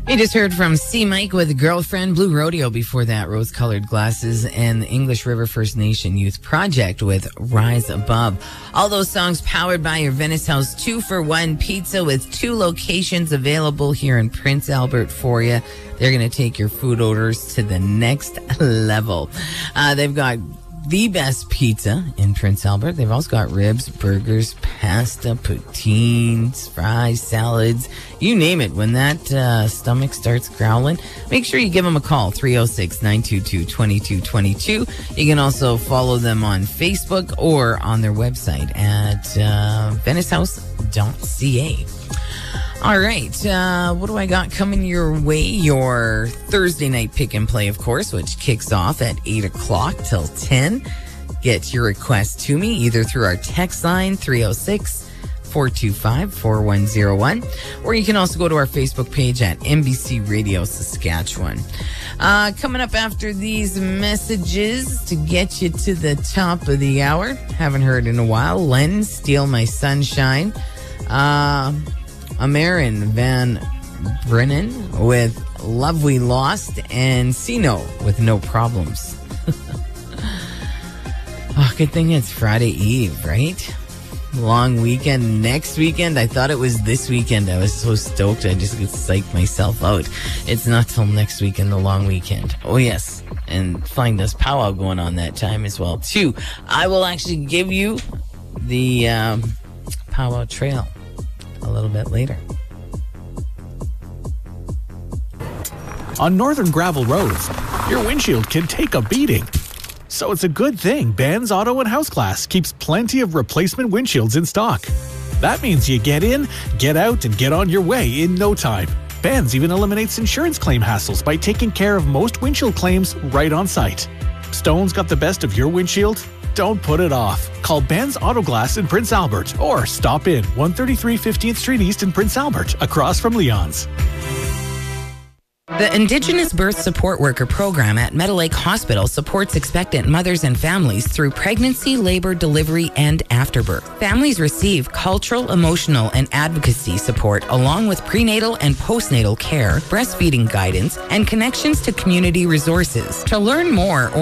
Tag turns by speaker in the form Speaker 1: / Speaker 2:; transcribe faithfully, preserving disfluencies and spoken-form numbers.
Speaker 1: You just heard from C. Mike with Girlfriend, Blue Rodeo before that, Rose Colored Glasses, and the English River First Nation Youth Project with Rise Above. All those songs powered by your Venice House two for one pizza with two locations available here in Prince Albert for you. They're going to take your food orders to the next level. Uh, they've got the best pizza in Prince Albert. They've also got ribs, burgers, pasta, poutines, fries, salads, you name it. When that uh, stomach starts growling, make sure you give them a call, three oh six, nine two two, two two two two. You can also follow them on Facebook or on their website at uh, venice house dot c a. All right, uh, what do I got coming your way? Your Thursday night pick and play, of course, which kicks off at eight o'clock till ten. Get your request to me either through our text line, three oh six, four two five, four one oh one, or you can also go to our Facebook page at N B C Radio Saskatchewan. Uh, coming up after these messages to get you to the top of the hour. Haven't heard in a while. Len, Steal My Sunshine. Uh... Amarin Van Brennan with Love We Lost, and Sino with No Problems. Oh, good thing it's Friday Eve, right? Long weekend. Next weekend, I thought it was this weekend. I was so stoked. I just could psych myself out. It's not till next weekend, the long weekend. Oh, yes. And find us powwow going on that time as well, too. I will actually give you the um, powwow trail a little bit later.
Speaker 2: On northern gravel roads, your windshield can take a beating. So it's a good thing Benz Auto and House Glass keeps plenty of replacement windshields in stock. That means you get in, get out, and get on your way in no time. Benz even eliminates insurance claim hassles by taking care of most windshield claims right on site. Stone's got the best of your windshield? Don't put it off. Call Benz Auto Glass in Prince Albert or stop in one thirty-three fifteenth Street East in Prince Albert, across from Leon's.
Speaker 1: The Indigenous Birth Support Worker Program at Meadow Lake Hospital supports expectant mothers and families through pregnancy, labor, delivery, and afterbirth. Families receive cultural, emotional, and advocacy support along with prenatal and postnatal care, breastfeeding guidance, and connections to community resources. To learn more